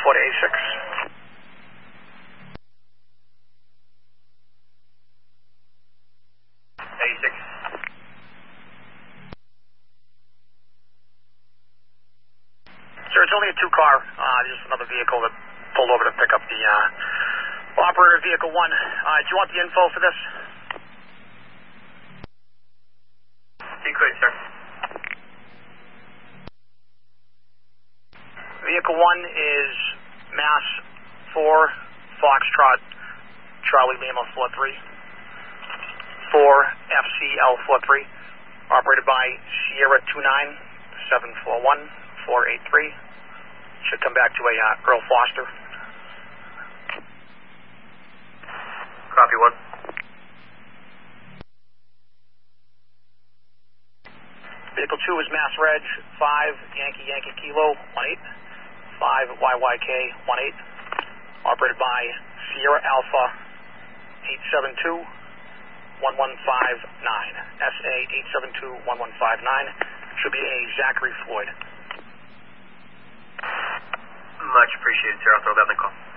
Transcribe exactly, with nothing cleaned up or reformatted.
report A six. A six. Sir, it's only a two-car, uh, just another vehicle that pulled over to pick up the uh, operator vehicle one. Uh, do you want the info for this? You could, sir. Vehicle one is Mass four, Foxtrot, Charlie Lima four three, four F C L four three, operated by Sierra two nine seven four one four eight three. Should come back to a uh, Earl Foster. Copy one. Vehicle two is Mass Reg five Yankee Yankee Kilo one eight, five Y Y K one eight, operated by Sierra Alpha eight seven two one one five nine, S A eight seven two one one five nine, should be a Zachary Floyd. Much appreciated, sir. I'll throw that in the call.